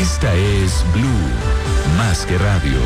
Esta es Blue, más que radio.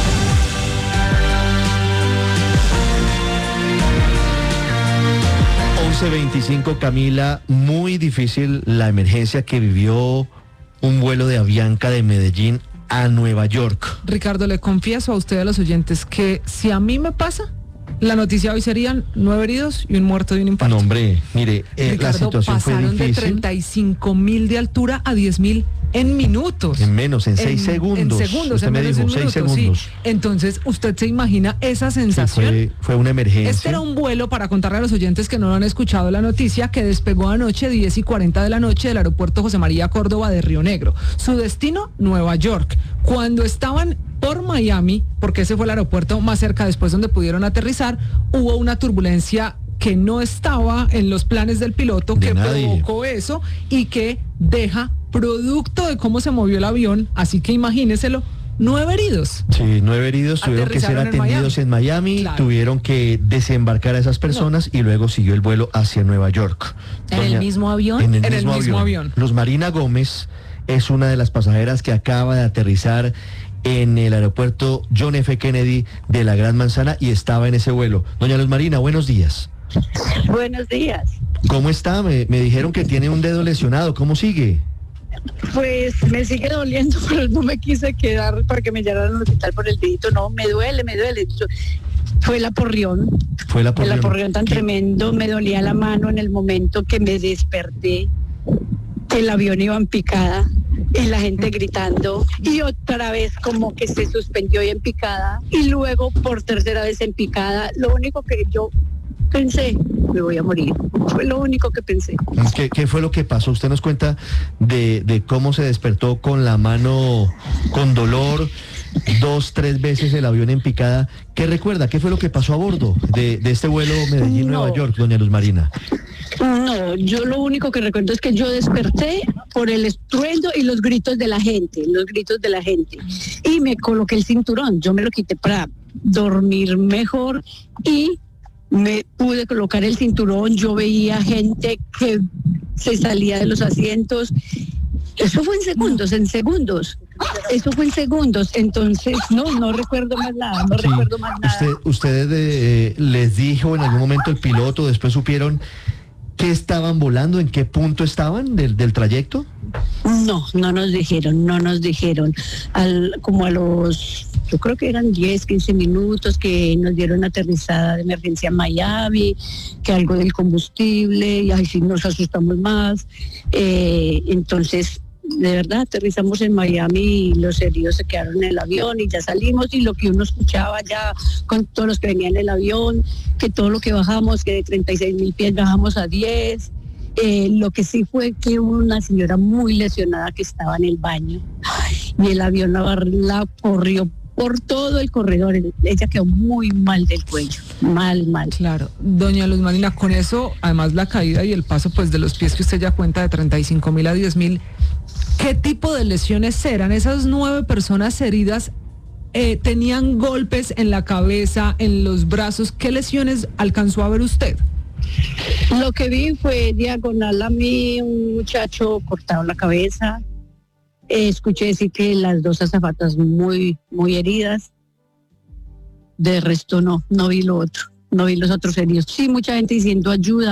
Camila, muy difícil la emergencia que vivió un vuelo de Avianca de Medellín a Nueva York. Ricardo, le confieso a usted, a los oyentes, que si a mí me pasa, la noticia hoy serían 9 heridos y un muerto de un infarto. No, hombre, mire, Ricardo, la situación fue pasaron difícil. de 35.000 de altura a 10.000 en minutos. En menos, en 6 segundos. En segundos, Usted en me menos de dijo un 6 minuto, segundos. sí. Entonces, ¿usted se imagina esa sensación? Sí, fue una emergencia. Este era un vuelo, para contarle a los oyentes que no lo han escuchado la noticia, que despegó anoche 10:40 de la noche del aeropuerto José María Córdoba de Río Negro. Su destino, Nueva York. Cuando estaban por Miami, porque ese fue el aeropuerto más cerca después donde pudieron aterrizar, hubo una turbulencia que no estaba en los planes del piloto, que provocó eso y que deja, producto de cómo se movió el avión, así que imagíneselo, 9 heridos. Sí, 9 heridos, tuvieron que ser atendidos en Miami, claro. Tuvieron que desembarcar a esas personas y luego siguió el vuelo hacia Nueva York. ¿En el mismo avión? En el mismo avión. Luz Marina Gómez es una de las pasajeras que acaba de aterrizar en el aeropuerto John F. Kennedy de la Gran Manzana y estaba en ese vuelo. Doña Luz Marina, buenos días. Buenos días. ¿Cómo está? Me dijeron que tiene un dedo lesionado. ¿Cómo sigue? Pues me sigue doliendo, pero no me quise quedar para que me llevaran al hospital por el dedito. No, me duele. Fue el aporreón. El aporreón tan tremendo. Me dolía la mano en el momento que me desperté. El avión iba en picada y la gente gritando y otra vez como que se suspendió y en picada y luego por tercera vez en picada. Lo único que yo pensé, me voy a morir. Fue lo único que pensé. ¿Qué fue lo que pasó? Usted nos cuenta de cómo se despertó con la mano con dolor, 2, 3 veces el avión en picada. ¿Qué recuerda? ¿Qué fue lo que pasó a bordo de este vuelo Medellín-Nueva York, doña Luz Marina? No, yo lo único que recuerdo es que yo desperté por el estruendo y los gritos de la gente, y me coloqué el cinturón. Yo me lo quité para dormir mejor y me pude colocar el cinturón. Yo veía gente que se salía de los asientos. Eso fue en segundos. Entonces, no recuerdo más nada, ¿Usted les dijo en algún momento el piloto, después supieron qué estaban volando, en qué punto estaban del trayecto? No nos dijeron. Como a los, yo creo que eran 10, 15 minutos que nos dieron aterrizada de emergencia en Miami, que algo del combustible, y ahí sí nos asustamos más. Entonces, de verdad, aterrizamos en Miami y los heridos se quedaron en el avión y ya salimos, y lo que uno escuchaba ya con todos los que venían en el avión, que todo lo que bajamos, que de 36.000 pies bajamos a 10. Lo que sí fue que hubo una señora muy lesionada que estaba en el baño y el avión la corrió por todo el corredor. Ella quedó muy mal del cuello, mal. Claro, doña Luz Marina, con eso, además la caída y el paso pues de los pies que usted ya cuenta de 35.000 a 10.000, ¿qué tipo de lesiones eran? Esas 9 personas heridas tenían golpes en la cabeza, en los brazos. ¿Qué lesiones alcanzó a ver usted? Lo que vi fue diagonal a mí, un muchacho cortado la cabeza. Escuché decir que las 2 azafatas muy heridas. De resto no vi lo otro, no vi los otros heridos. Sí, mucha gente diciendo ayuda.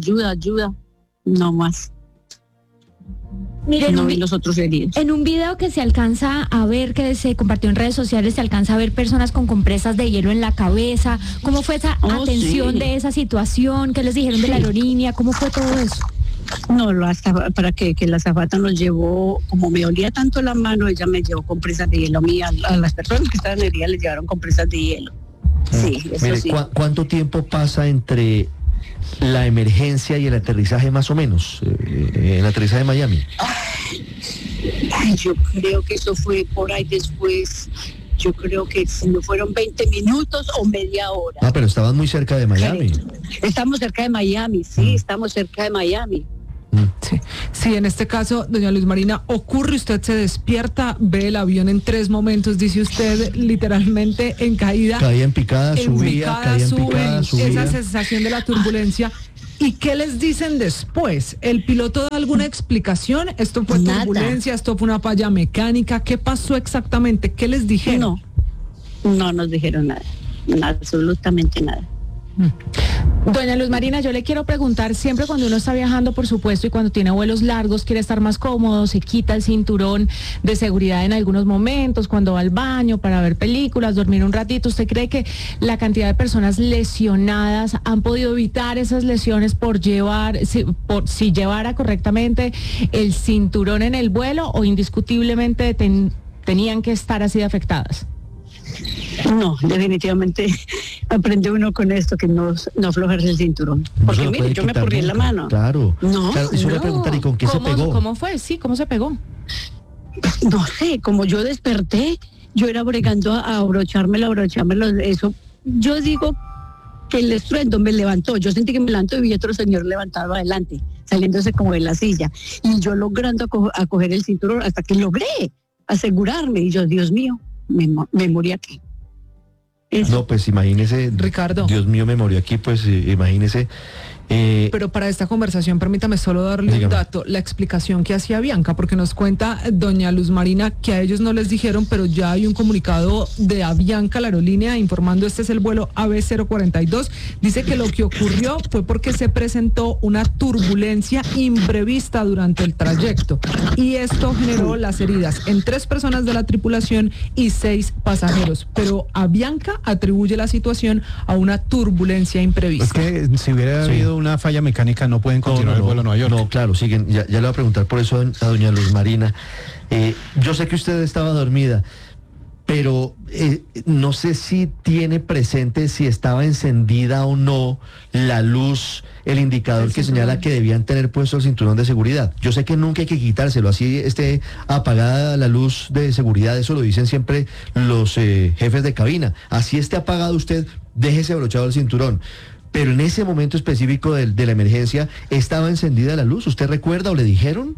No más. Miren, no vi los otros heridos. En un video que se alcanza a ver, que se compartió en redes sociales, se alcanza a ver personas con compresas de hielo en la cabeza. ¿Cómo fue esa atención de esa situación? ¿Qué les dijeron de la aerolínea? ¿Cómo fue todo eso? No, para que la azafata nos llevó, como me olía tanto la mano, ella me llevó compresas de hielo. A las personas que estaban heridas les llevaron compresas de hielo. Sí, eso mire, sí. ¿Cuánto tiempo pasa entre la emergencia y el aterrizaje más o menos? El aterrizaje de Miami. Yo creo que eso fue por ahí después. Yo creo que si no fueron 20 minutos o media hora. Pero estaban muy cerca de Miami. Estamos cerca de Miami, sí, estamos cerca de Miami. Sí, en este caso, doña Luz Marina, ocurre, usted se despierta, ve el avión en 3 momentos, dice usted, literalmente en caída. Caía en picada, subía, caía en picada, subía. Esa sensación de la turbulencia. ¿Y qué les dicen después? ¿El piloto da alguna explicación? ¿Esto fue Nada. turbulencia? ¿Esto fue una falla mecánica? ¿Qué pasó exactamente? ¿Qué les dijeron? No nos dijeron nada, absolutamente nada. Doña Luz Marina, yo le quiero preguntar, siempre cuando uno está viajando, por supuesto, y cuando tiene vuelos largos, quiere estar más cómodo, se quita el cinturón de seguridad en algunos momentos, cuando va al baño para ver películas, dormir un ratito. ¿Usted cree que la cantidad de personas lesionadas han podido evitar esas lesiones por si llevara correctamente el cinturón en el vuelo, o indiscutiblemente tenían que estar así de afectadas? No, definitivamente aprende uno con esto, que no aflojarse el cinturón. No Porque se lo mire, puede yo me quitar porrí en la nunca. mano. Claro. No, Claro, eso le voy a preguntar, ¿y con qué se pegó? ¿Cómo fue? Sí, ¿cómo se pegó? No sé, como yo desperté, yo era bregando a abrochármelo, eso. Yo digo que el estruendo me levantó, yo sentí que me levantó y vi otro señor levantado adelante, saliéndose como de la silla, y yo logrando a coger el cinturón hasta que logré asegurarme, y yo, Dios mío, me morí aquí. Eso. No, pues imagínese, Ricardo. Dios mío, me murió aquí, pues imagínese. Pero para esta conversación, permítame solo darle Dígame. un dato, la explicación que hacía Bianca, porque nos cuenta doña Luz Marina que a ellos no les dijeron, pero ya hay un comunicado de Avianca, la aerolínea, informando este es el vuelo AB042. Dice que lo que ocurrió fue porque se presentó una turbulencia imprevista durante el trayecto, y esto generó las heridas en 3 personas de la tripulación y 6 pasajeros. Pero Avianca atribuye la situación a una turbulencia imprevista. Es que si hubiera Sí. habido una falla mecánica no pueden continuar el vuelo a Nueva York. No, claro, siguen. Ya le voy a preguntar por eso a doña Luz Marina. Yo sé que usted estaba dormida, pero no sé si tiene presente si estaba encendida o no la luz, el indicador que señala que debían tener puesto el cinturón de seguridad. Yo sé que nunca hay que quitárselo, así esté apagada la luz de seguridad, eso lo dicen siempre los jefes de cabina. Así esté apagado usted, déjese abrochado el cinturón. Pero en ese momento específico de la emergencia, ¿estaba encendida la luz? ¿Usted recuerda o le dijeron?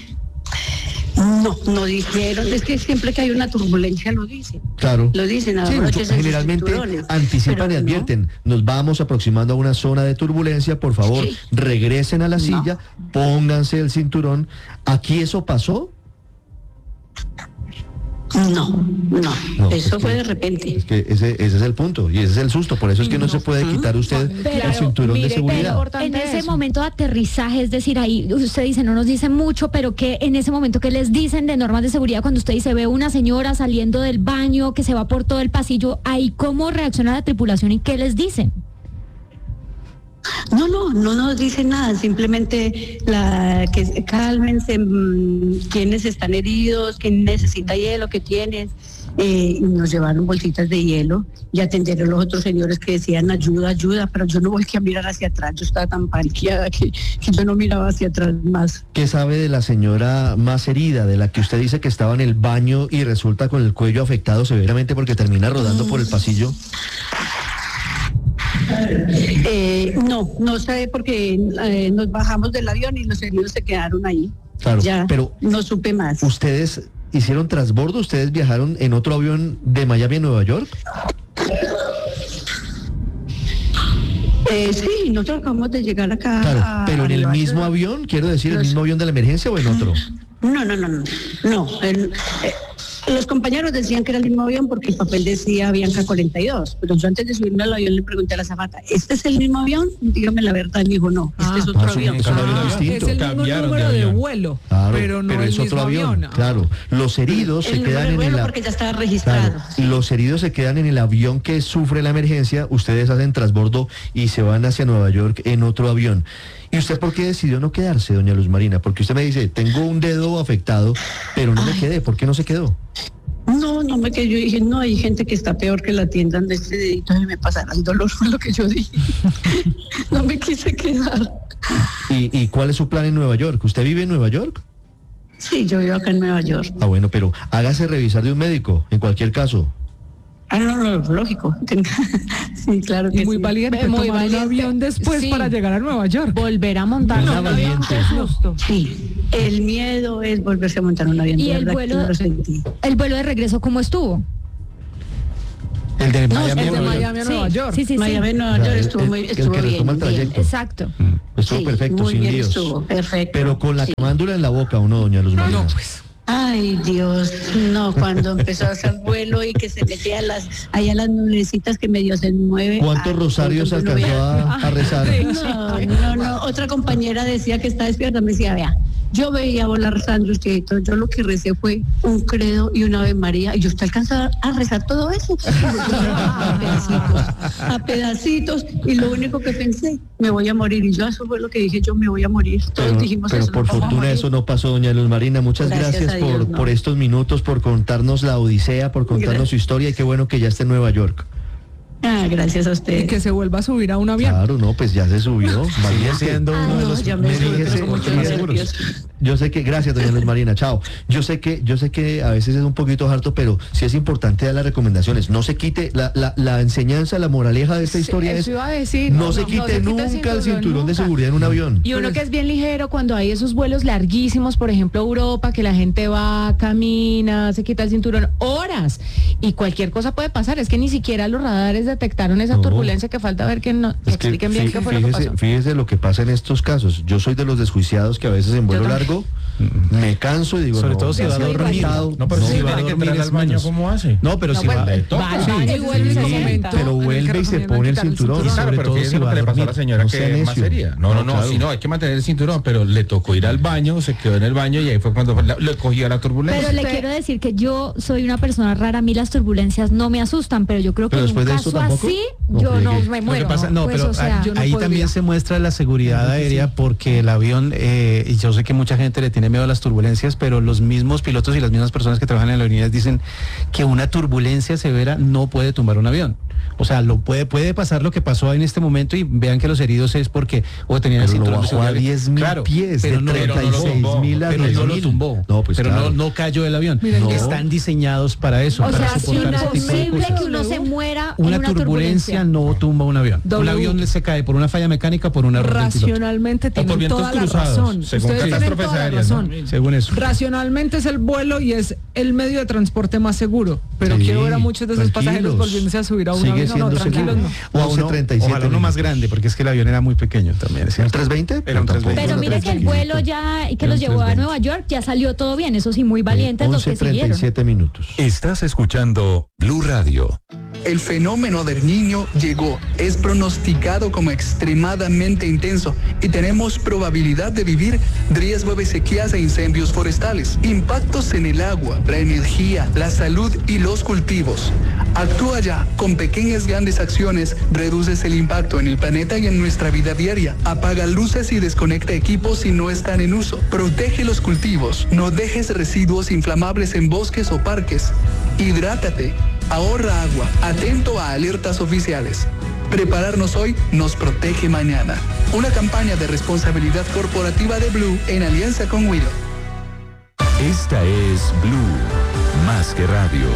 No dijeron, es que siempre que hay una turbulencia lo dicen. Claro. Lo dicen, Sí, abróchense sus generalmente cinturones. anticipan Pero y no. advierten, nos vamos aproximando a una zona de turbulencia, por favor, Sí. regresen a la silla, pónganse el cinturón. ¿Aquí eso pasó? No, eso es fue que- de repente. Es que ese es el punto y ese es el susto, por eso es que no se puede quitar usted Pero, el cinturón de mire, seguridad. pero- En ese momento de aterrizaje, es decir, ahí usted dice, no nos dicen mucho, pero que en ese momento que les dicen de normas de seguridad, cuando usted dice, ve una señora saliendo del baño, que se va por todo el pasillo, ahí cómo reacciona la tripulación y qué les dicen. No nos dicen nada, simplemente que cálmense, quienes están heridos, quién necesita hielo, qué tienes. Y nos llevaron bolsitas de hielo y atendieron los otros señores que decían ayuda, pero yo no volteé a mirar hacia atrás, yo estaba tan paniqueada que yo no miraba hacia atrás más. ¿Qué sabe de la señora más herida, de la que usted dice que estaba en el baño y resulta con el cuello afectado severamente porque termina rodando por el pasillo? No sé porque nos bajamos del avión y los heridos se quedaron ahí. Claro, Ya pero no supe más. ¿ustedes hicieron transbordo? ¿Ustedes viajaron en otro avión de Miami a Nueva York? Sí, nosotros acabamos de llegar acá. Claro, pero en el Nueva mismo York. avión, quiero decir, ¿el Los- mismo avión de la emergencia o en otro? No. Los compañeros decían que era el mismo avión porque el papel decía Bianca 42, pero yo antes de subirme al avión le pregunté a la azafata, ¿este es el mismo avión? Dígame la verdad, y me dijo, no, este es otro es un- avión. es un avión distinto. Es el mismo Cambiaron número de de avión. vuelo, Claro, pero no el es otro mismo avión. Ah. Claro, los heridos se El número quedan de en vuelo el porque ya estaba registrado. Claro, los heridos se quedan en el avión que sufre la emergencia, ustedes hacen transbordo y se van hacia Nueva York en otro avión. ¿Y usted por qué decidió no quedarse, doña Luz Marina? Porque usted me dice, tengo un dedo afectado, pero no me quedé. ¿Por qué no se quedó? No me quedé, yo dije, no, hay gente que está peor que la atiendan de este dedito y me pasará el dolor, fue lo que yo dije. No me quise quedar. ¿Y cuál es su plan en Nueva York? ¿Usted vive en Nueva York? Sí, yo vivo acá en Nueva York. Ah, bueno, pero hágase revisar de un médico, en cualquier caso. No, lógico. Sí, claro que Y muy sí. valiente, Muy tomar valiente. un avión después Sí. para llegar a Nueva York. Volver a montar Una un avión, valiente. qué susto. Sí, el miedo es volverse a montar un avión. ¿Y de el verdad que vuelo? lo sentí. El vuelo de regreso, ¿cómo estuvo? El de Miami, El de Nueva York. Miami a Nueva York. Sí. Miami, Nueva York estuvo el que bien. retoma el trayecto. Exacto. Estuvo Sí, perfecto, muy sin bien líos. estuvo, perfecto. Pero con la Sí. camándula en la boca, ¿o no, doña Luz Marina? No, pues. Ay, Dios, no, cuando empezó a hacer vuelo y que se metía allá las nubecitas que medio se mueve. ¿Cuántos Ay, rosarios cuando alcanzó uno a rezar? No, otra compañera decía que está despierta, me decía, vea, yo veía volar sándwichitos, yo lo que recé fue un credo y una Ave María, y usted alcanza a rezar todo eso. a pedacitos, y lo único que pensé, me voy a morir, y yo eso fue lo que dije, yo me voy a morir. Todos dijimos pero eso. por nos vamos a fortuna morir. eso no pasó, doña Luz Marina. Muchas Gracias gracias a Dios, no. por estos minutos, por contarnos la odisea, por contarnos Gracias. su historia, y qué bueno que ya esté en Nueva York. Gracias a Y usted. que se vuelva a subir a un avión. Claro, no, pues ya se subió. Sigue valiente. siendo uno de no, los ya me medios subí, de tengo transporte muchos más seguros. nervios. Yo sé que, gracias doña Luz Marina, chao. Yo sé que a veces es un poquito harto, pero sí es importante dar las recomendaciones. No se quite la enseñanza, la moraleja de esta historia Eso es iba a decir. no se quite nunca el cinturón de seguridad en un avión. Y uno que es bien ligero cuando hay esos vuelos larguísimos, por ejemplo Europa, que la gente va, camina, se quita el cinturón horas y cualquier cosa puede pasar. Es que ni siquiera los radares detectaron esa No. turbulencia, que falta ver que Es que expliquen bien qué fue lo que pasó. fíjese lo que pasa en estos casos. Yo soy de los desjuiciados que a veces en vuelo Yo largo me canso y digo, Sobre no, todo si ya va a sea dormir. cansado. No, pero No, si va a tiene que dormir entrar es al baño, menos. ¿cómo hace? No, pero si pues, va. va al baño y vuelve y se sienta. pero En el que vuelve y se recomiendan pone el quitar el cinturón. Sí, claro, sobre pero todo fíjese si lo va que a le pasó a la dormir. señora No que sea es más necio. seria. No, Claro. sí, no, hay que mantener el cinturón, pero le tocó ir al baño, se quedó en el baño y ahí fue cuando le cogió la turbulencia. Pero le quiero decir que yo soy una persona rara, a mí las turbulencias no me asustan, pero yo creo que Pero en un después de esto caso tampoco. así, No yo no friegue. me Lo que muero. pasa, no, Pues, pero o sea, yo no ahí podría. también se muestra la seguridad aérea porque el avión, y yo sé que mucha gente le tiene miedo a las turbulencias, pero los mismos pilotos y las mismas personas que trabajan en la aerolínea dicen que una turbulencia severa no puede tumbar un avión. O sea, puede pasar lo que pasó en este momento y vean que los heridos es porque o tenían el Pero lo cinturón de bajó a seguridad. 10.000 Claro, pies, pero de no, 36.000 a pero no lo 10.000. tumbó. No, pues pero claro. no cayó el avión. Miren, Están diseñados para eso, o para sea, si soportar no ese es tipo de posible cosas. que uno se muera Una en una turbulencia no tumba un avión. W. Un avión se cae por una falla mecánica, por una error del piloto. Racionalmente por tienen vientos toda la cruzados, razón. según Ustedes tienen catástrofes toda la aéreas, ¿no? razón. Según eso. Racionalmente es el vuelo y es el medio de transporte más seguro. Pero Sí, quiero ver a muchos de esos tranquilos. pasajeros volviéndose a subir a un Sigue avión. No, siendo tranquilos seguro. no. O a 11:37. Ojalá uno más grande, porque es que el avión era muy pequeño también. ¿es ¿Un cierto? 320? Era un 320. Pero mire que el vuelo ya que los llevó a Nueva York ya salió todo bien, eso sí, muy valientes los que siguieron. 11:37 minutos. Estás escuchando Blue Radio. El fenómeno del Niño llegó, es pronosticado como extremadamente intenso y tenemos probabilidad de vivir riesgo de sequías e incendios forestales, impactos en el agua, la energía, la salud y los cultivos. Actúa ya, con pequeñas grandes acciones reduces el impacto en el planeta y en nuestra vida diaria. Apaga luces y desconecta equipos si no están en uso. Protege los cultivos, no dejes residuos inflamables en bosques o parques. Hidrátate. Ahorra agua, atento a alertas oficiales. Prepararnos hoy nos protege mañana. Una campaña de responsabilidad corporativa de Blue en alianza con Willow. Esta es Blue, más que radio.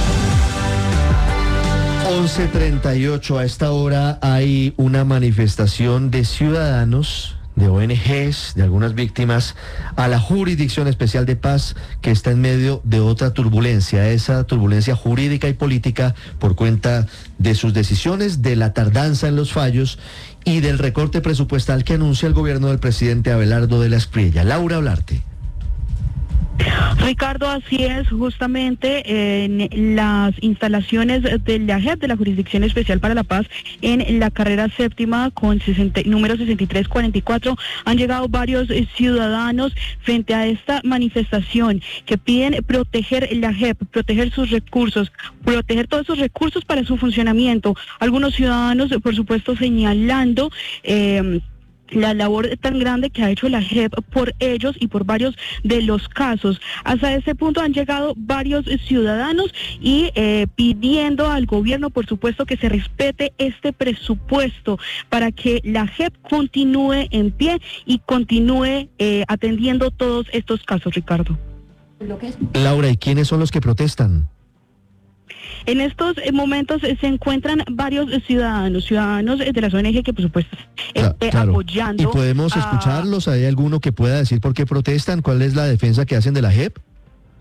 11:38, a esta hora hay una manifestación de ciudadanos, de ONGs, de algunas víctimas, a la Jurisdicción Especial de Paz, que está en medio de otra turbulencia, esa turbulencia jurídica y política por cuenta de sus decisiones, de la tardanza en los fallos y del recorte presupuestal que anuncia el gobierno del presidente Abelardo de la Espriella. Laura Olarte. Ricardo, así es, justamente en las instalaciones de la JEP, de la Jurisdicción Especial para la Paz, en la carrera séptima con número 6344, han llegado varios ciudadanos frente a esta manifestación que piden proteger la JEP, proteger sus recursos, proteger todos esos recursos para su funcionamiento. Algunos ciudadanos, por supuesto, señalando la labor tan grande que ha hecho la JEP por ellos y por varios de los casos. Hasta este punto han llegado varios ciudadanos y pidiendo al gobierno, por supuesto, que se respete este presupuesto para que la JEP continúe en pie y continúe atendiendo todos estos casos, Ricardo. Laura, ¿y quiénes son los que protestan? En estos momentos se encuentran varios ciudadanos de las ONG que por supuesto Claro. apoyando. ¿Y podemos escucharlos? ¿Hay alguno que pueda decir por qué protestan? ¿Cuál es la defensa que hacen de la JEP?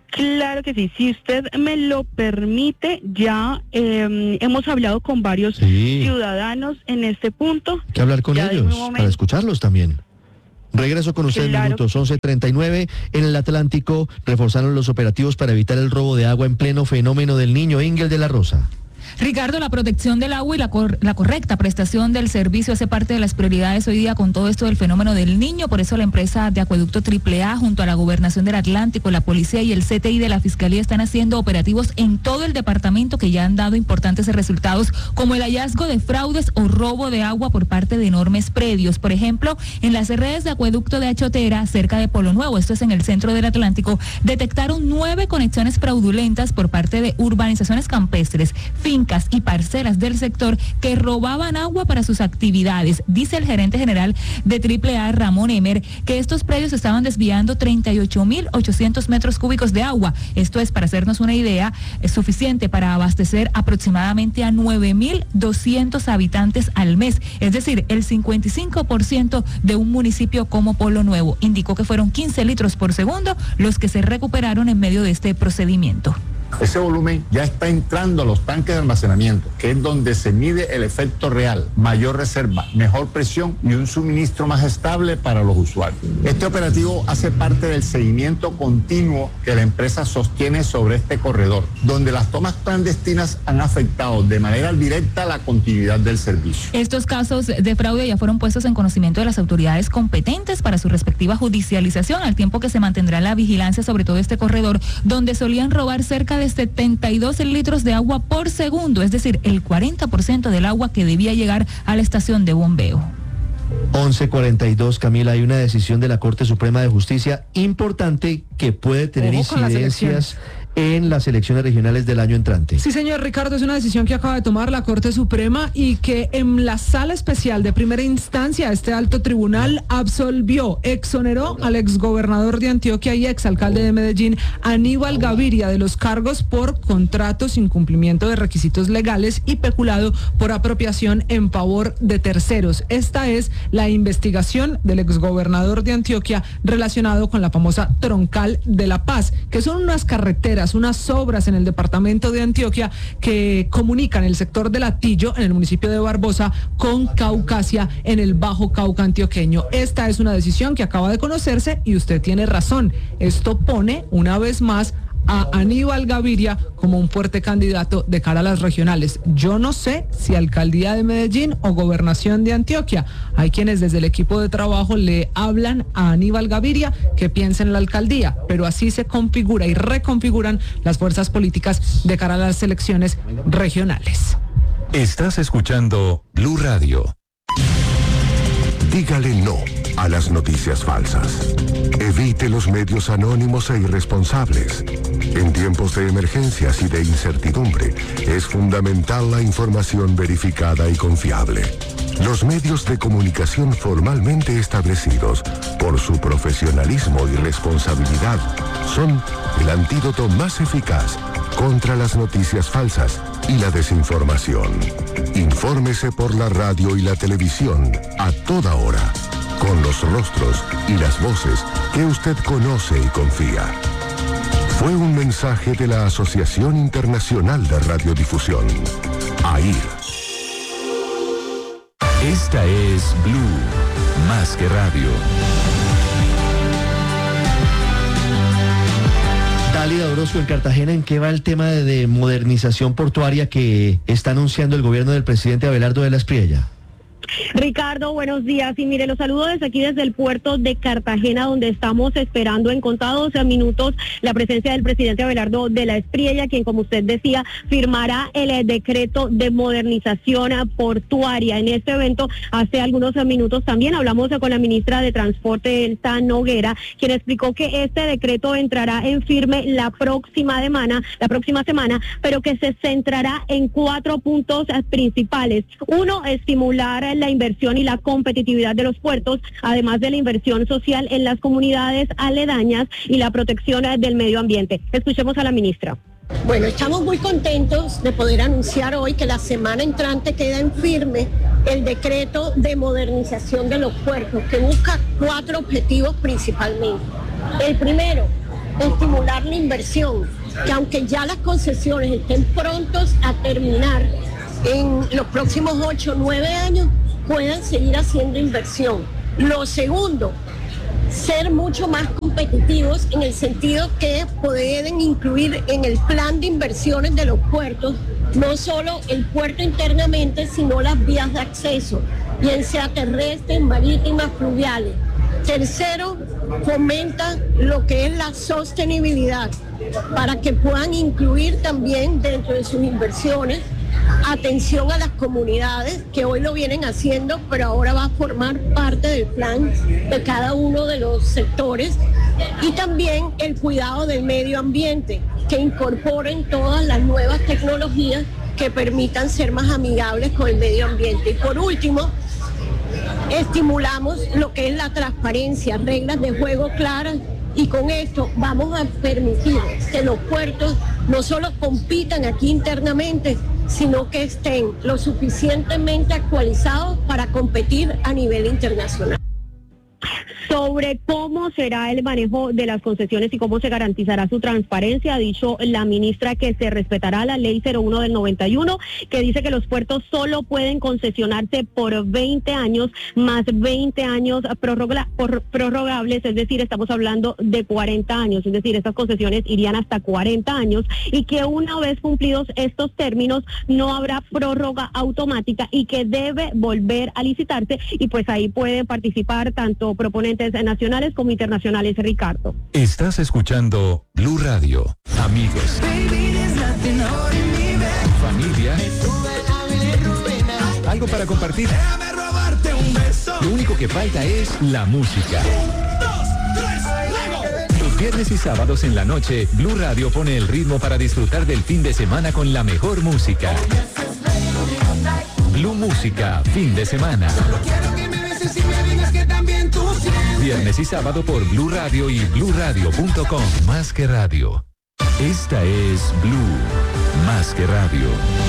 Claro que sí, si usted me lo permite, ya hemos hablado con varios ciudadanos en este punto. Hay que hablar con ellos para escucharlos también. Regreso con ustedes, minutos 11:39. En el Atlántico reforzaron los operativos para evitar el robo de agua en pleno fenómeno del Niño. Ingel de la Rosa. Ricardo, la protección del agua y la correcta prestación del servicio hace parte de las prioridades hoy día con todo esto del fenómeno del Niño. Por eso la empresa de acueducto AAA junto a la Gobernación del Atlántico, la Policía y el CTI de la Fiscalía están haciendo operativos en todo el departamento que ya han dado importantes resultados, como el hallazgo de fraudes o robo de agua por parte de enormes predios. Por ejemplo, en las redes de acueducto de Achotera, cerca de Polo Nuevo, esto es en el centro del Atlántico, detectaron 9 conexiones fraudulentas por parte de urbanizaciones campestres, fincas y parcelas del sector que robaban agua para sus actividades. Dice el gerente general de AAA, Ramón Emer, que estos predios estaban desviando 38.800 metros cúbicos de agua. Esto es, para hacernos una idea, es suficiente para abastecer aproximadamente a 9.200 habitantes al mes, es decir, el 55% de un municipio como Polo Nuevo. Indicó que fueron 15 litros por segundo los que se recuperaron en medio de este procedimiento. Ese volumen ya está entrando a los tanques de almacenamiento, que es donde se mide el efecto real, mayor reserva, mejor presión y un suministro más estable para los usuarios. Este operativo hace parte del seguimiento continuo que la empresa sostiene sobre este corredor, donde las tomas clandestinas han afectado de manera directa la continuidad del servicio. Estos casos de fraude ya fueron puestos en conocimiento de las autoridades competentes para su respectiva judicialización, al tiempo que se mantendrá la vigilancia sobre todo este corredor, donde solían robar cerca de 72 litros de agua por segundo, es decir, el 40% del agua que debía llegar a la estación de bombeo. 11:42, Camila, hay una decisión de la Corte Suprema de Justicia importante que puede tener incidencias en las elecciones regionales del año entrante. Sí, señor Ricardo, es una decisión que acaba de tomar la Corte Suprema y que en la sala especial de primera instancia este alto tribunal exoneró al exgobernador de Antioquia y exalcalde de Medellín, Aníbal Gaviria, de los cargos por contratos, incumplimiento de requisitos legales y peculado por apropiación en favor de terceros. Esta es la investigación del exgobernador de Antioquia relacionado con la famosa Troncal de la Paz, que son unas carreteras, unas obras en el departamento de Antioquia que comunican el sector de Latillo, en el municipio de Barbosa, con Caucasia, en el Bajo Cauca antioqueño. Esta es una decisión que acaba de conocerse y usted tiene razón. Esto pone una vez más a Aníbal Gaviria como un fuerte candidato de cara a las regionales. Yo no sé si alcaldía de Medellín o gobernación de Antioquia. Hay quienes desde el equipo de trabajo le hablan a Aníbal Gaviria que piensa en la alcaldía, pero así se configura y reconfiguran las fuerzas políticas de cara a las elecciones regionales. Estás escuchando Blue Radio. Dígale no a las noticias falsas. Evite los medios anónimos e irresponsables. En tiempos de emergencias y de incertidumbre, es fundamental la información verificada y confiable. Los medios de comunicación formalmente establecidos, por su profesionalismo y responsabilidad, son el antídoto más eficaz contra las noticias falsas y la desinformación. Infórmese por la radio y la televisión a toda hora, con los rostros y las voces que usted conoce y confía. Fue un mensaje de la Asociación Internacional de Radiodifusión, AIR. Esta es Blue, más que radio. Dálida Orozco, en Cartagena, ¿en qué va el tema de modernización portuaria que está anunciando el gobierno del presidente Abelardo de la Espriella? Ricardo, buenos días. Y mire, los saludo desde aquí, desde el puerto de Cartagena, donde estamos esperando en contados minutos la presencia del presidente Abelardo de la Espriella, quien, como usted decía, firmará el decreto de modernización portuaria. En este evento, hace algunos minutos también hablamos con la ministra de Transporte, Elsa Noguera, quien explicó que este decreto entrará en firme la próxima semana, pero que se centrará en 4 puntos principales. Uno, estimular la inversión y la competitividad de los puertos, además de la inversión social en las comunidades aledañas y la protección del medio ambiente. Escuchemos a la ministra. Bueno, estamos muy contentos de poder anunciar hoy que la semana entrante queda en firme el decreto de modernización de los puertos, que busca 4 objetivos principalmente. El primero, estimular la inversión, que aunque ya las concesiones estén prontos a terminar en los próximos 8 o 9 años, puedan seguir haciendo inversión. Lo segundo, ser mucho más competitivos en el sentido que pueden incluir en el plan de inversiones de los puertos no solo el puerto internamente, sino las vías de acceso, bien sea terrestres, marítimas, fluviales. Tercero, fomenta lo que es la sostenibilidad para que puedan incluir también dentro de sus inversiones atención a las comunidades, que hoy lo vienen haciendo, pero ahora va a formar parte del plan de cada uno de los sectores, y también el cuidado del medio ambiente, que incorporen todas las nuevas tecnologías que permitan ser más amigables con el medio ambiente. Y por último, estimulamos lo que es la transparencia, reglas de juego claras, y con esto vamos a permitir que los puertos no solo compitan aquí internamente, sino que estén lo suficientemente actualizados para competir a nivel internacional. Sobre cómo será el manejo de las concesiones y cómo se garantizará su transparencia, ha dicho la ministra que se respetará la ley 01 del 91, que dice que los puertos solo pueden concesionarse por 20 años más 20 años prorrogables, es decir, estamos hablando de 40 años, es decir, estas concesiones irían hasta 40 años, y que una vez cumplidos estos términos no habrá prórroga automática y que debe volver a licitarse, y pues ahí pueden participar tanto proponentes nacionales como internacionales. Ricardo. Estás escuchando Blue Radio. Amigos, familia, algo para compartir. Lo único que falta es la música. Los viernes y sábados en la noche, Blue Radio pone el ritmo para disfrutar del fin de semana con la mejor música. Blue Música, fin de semana. Viernes y sábado por Blue Radio y bluradio.com. Más que radio. Esta es Blue, más que radio.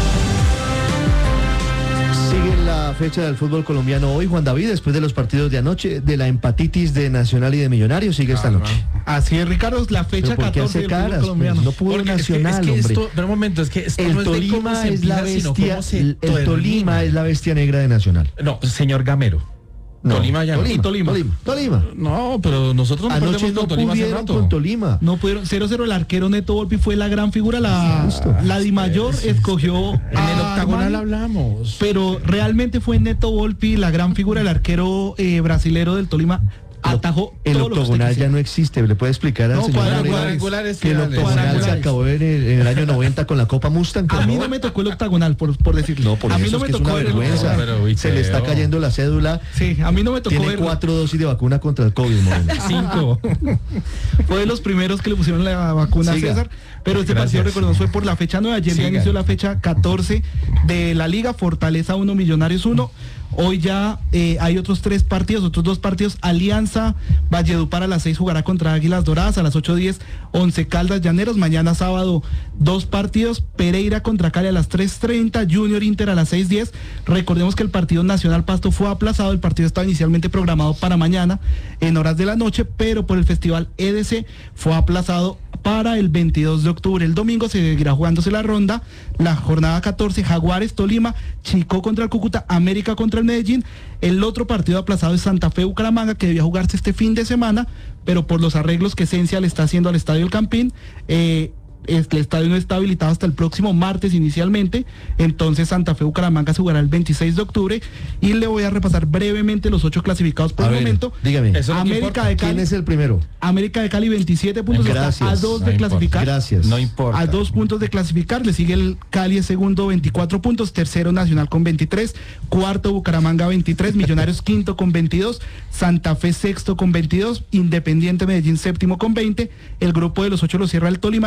Sigue la fecha del fútbol colombiano hoy, Juan David, después de los partidos de anoche, de la empatitis de Nacional y de Millonarios, sigue esta noche. Así es, Ricardo, la fecha 14 del fútbol colombiano. Pues, no pudo Porque Nacional, es que hombre. esto, pero un momento, es que esto El no es de cómo Tolima se es la empieza, sino bestia, cómo se el termina. Tolima es la bestia negra de Nacional. No, señor Gamero. No, Tolima ya Tolima. No, pero nosotros no Anoche perdemos no con Tolima hace pudieron rato. con Tolima. No pudieron. 0-0 el arquero Neto Volpi fue la gran figura. La Di Mayor escogió En el octagonal hablamos. pero realmente fue Neto Volpi la gran figura, el arquero brasilero del Tolima. Atajó El todo lo que usted octogonal ya quisiera. no existe. ¿Le puede explicar al No, señor cuadrangulares que el finales. octogonal se Cuadrangulares. acabó en el año 90 con la Copa Mustang? A por mí favor? no me tocó el octagonal, por decirlo. No, por a mí eso no es me que es tocó una ver el vergüenza. octogonal. Pero, Se le está Teo. cayendo la cédula. Sí, a mí no me tocó Tiene verlo. 4 dosis de vacuna contra el COVID, Moreno. 5. Fue de los primeros que le pusieron la vacuna a Siga. César, pero este Gracias. partido, recordemos, fue por la fecha 9, ayer ya Siga. inició la fecha 14 de la Liga, Fortaleza 1, Millonarios 1, hoy ya hay otros 2 partidos, Alianza, Valledupar a las 6 jugará contra Águilas Doradas, a las 8:10, Once Caldas Llaneros, mañana sábado 2 partidos, Pereira contra Cali a las 3:30, Junior Inter a las 6:10, recordemos que el partido Nacional Pasto fue aplazado, el partido estaba inicialmente programado para mañana en horas de la noche, pero por el festival EDC fue aplazado para el 22 de octubre. El domingo se seguirá jugándose la ronda, la jornada 14, Jaguares Tolima, Chico contra el Cúcuta, América contra el Medellín. El otro partido aplazado es Santa Fe Bucaramanga, que debía jugarse este fin de semana, pero por los arreglos que Esencia le está haciendo al Estadio El Campín, el estadio no está habilitado hasta el próximo martes inicialmente, entonces Santa Fe Bucaramanga se jugará el 26 de octubre, y le voy a repasar brevemente los 8 clasificados por A el ver, momento. dígame. Eso no América importa. de Cali. ¿Quién es el primero? América de Cali 27 puntos, Gracias. está a 2 No de importa. clasificar. Gracias. No importa. A 2 puntos de clasificar, le sigue el Cali es segundo 24 puntos, tercero Nacional con 23, cuarto Bucaramanga 23, Millonarios quinto con 22, Santa Fe sexto con 22, Independiente Medellín séptimo con 20, el grupo de los 8 lo cierra el Tolima, tiene 20.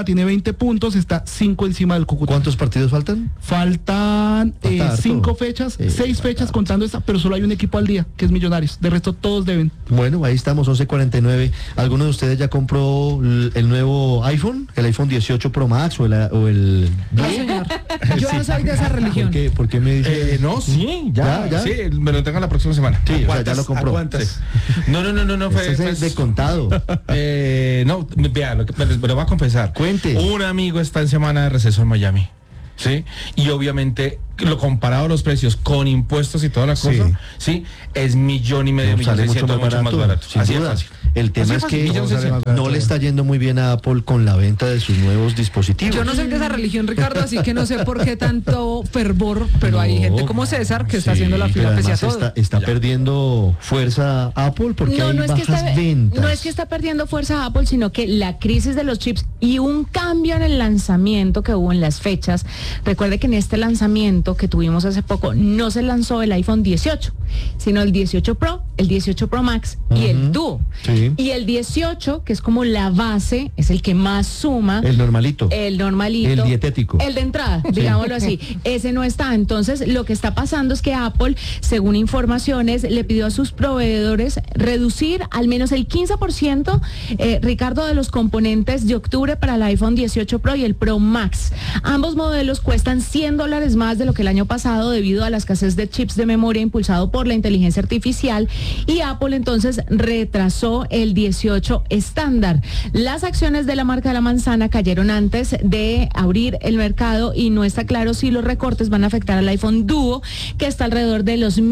20 puntos, está 5 encima del Cúcuta. ¿Cuántos partidos faltan? Faltan Falta 5 harto. fechas, 6 fechas contando esta, pero solo hay un equipo al día, que es Millonarios. De resto todos deben. Bueno, ahí estamos, 11:49. ¿Alguno de ustedes ya compró el nuevo iPhone? ¿El iPhone 18 Pro Max o el No, señor. Yo no soy de esa religión. ¿Por qué me dice? No, sí, ya. ¿Ya? Sí, me lo entregan la próxima semana. Sí, o sea, ya lo compró. ¿A cuántas? No, Ese es de contado. No, vea, lo que me lo voy a confesar. Cuente. Un amigo está en semana de receso en Miami. ¿Sí? Y obviamente lo comparado a los precios con impuestos y toda la cosa, sí, es 1,5 millones, Sale mucho más barato. sin Así duda. es fácil. El tema es Así que fácil, 1,600,000. no le está yendo muy bien a Apple con la venta de sus nuevos dispositivos. Yo no soy de esa religión, Ricardo, así que no sé por qué tanto fervor, pero hay gente como César que está haciendo la fila pero pese a además todo. está perdiendo fuerza Apple porque hay bajas ventas. No es que está perdiendo fuerza Apple, sino que la crisis de los chips y un cambio en el lanzamiento que hubo en las fechas. Recuerde que en este lanzamiento que tuvimos hace poco no se lanzó el iPhone 18, sino el 18 Pro, el 18 Pro Max y el Duo. Sí. Y el 18, que es como la base, es el que más suma. El normalito. El normalito. El dietético. El de entrada, digámoslo así. Ese no está. Entonces, lo que está pasando es que Apple, según informaciones, le pidió a sus proveedores reducir al menos el 15%, Ricardo, de los componentes de octubre para el iPhone 18 Pro y el Pro Max. Ambos modelos cuestan $100 más de lo que el año pasado debido a la escasez de chips de memoria impulsado por la inteligencia artificial, y Apple entonces retrasó el 18 estándar. Las acciones de la marca de la manzana cayeron antes de abrir el mercado y no está claro si los recortes van a afectar al iPhone Duo, que está alrededor de los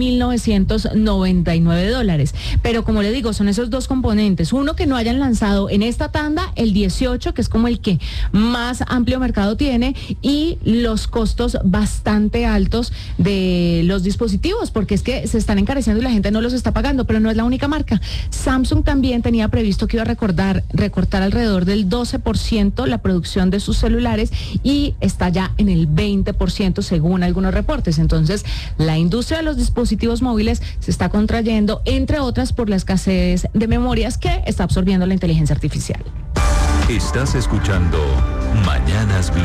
$1,999. Pero como le digo, son esos dos componentes. Uno, que no hayan lanzado en esta tanda, el 18, que es como el que más amplio mercado tiene, y los costos bastante altos de los dispositivos, porque es que se están encareciendo y la gente no los está pagando, pero no es la única marca. Samsung también tenía previsto que iba a recortar alrededor del 12% la producción de sus celulares y está ya en el 20% según algunos reportes. Entonces, la industria de los dispositivos móviles se está contrayendo, entre otras por la escasez de memorias que está absorbiendo la inteligencia artificial. Estás escuchando Mañanas Blue.